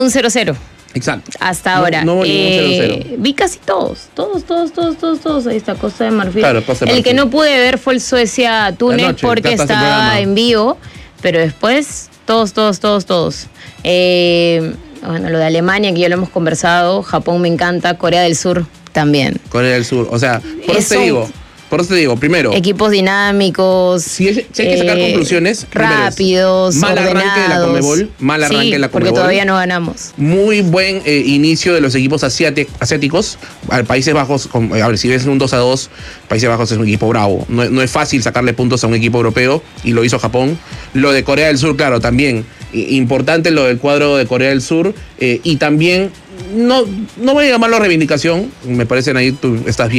Un 0-0. Exacto. Hasta ahora. No hubo ningún 0-0. Vi casi todos. Ahí está, Costa de Marfil. Claro, Costa de El Marfil. que no pude ver fue el Suecia-Túnez Anoche, porque ya estás en estaba programa. en vivo. Pero después, todos. Bueno, lo de Alemania, que ya lo hemos conversado. Japón me encanta. Corea del Sur también. Corea del Sur. O sea, por eso te digo, primero, Equipos dinámicos. si hay que sacar conclusiones, rápidos, mal arranque de la ordenados. Conmebol, mal arranque de la Conmebol. Porque todavía no ganamos. Muy buen inicio de los equipos asiáticos. Países Bajos, a ver, si ves un 2-2, Países Bajos es un equipo bravo. No es fácil sacarle puntos a un equipo europeo y lo hizo Japón. Lo de Corea del Sur, claro, también. Importante lo del cuadro de Corea del Sur. Y también, no voy a llamarlo reivindicación, me parecen ahí, tú estás bien.